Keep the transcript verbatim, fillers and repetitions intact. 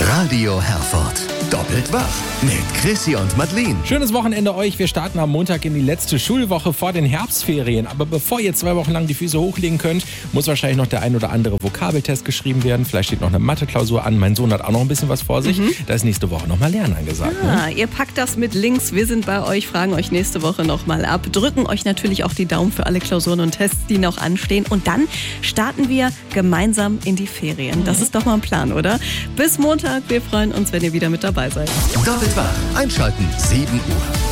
Radio Herford. Doppelt wach mit Chrissy und Madeleine. Schönes Wochenende euch. Wir starten am Montag in die letzte Schulwoche vor den Herbstferien. Aber bevor ihr zwei Wochen lang die Füße hochlegen könnt, muss wahrscheinlich noch der ein oder andere Vokabeltest geschrieben werden. Vielleicht steht noch eine Mathe-Klausur an. Mein Sohn hat auch noch ein bisschen was vor sich. Mhm. Da ist nächste Woche nochmal Lernen angesagt. Ja, ne? Ihr packt das mit links. Wir sind bei euch, fragen euch nächste Woche nochmal ab. Drücken euch natürlich auch die Daumen für alle Klausuren und Tests, die noch anstehen. Und dann starten wir gemeinsam in die Ferien. Das ist doch mal ein Plan, oder? Bis Montag. Wir freuen uns, wenn ihr wieder mit dabei seid. Doppelt wach. Einschalten, sieben Uhr.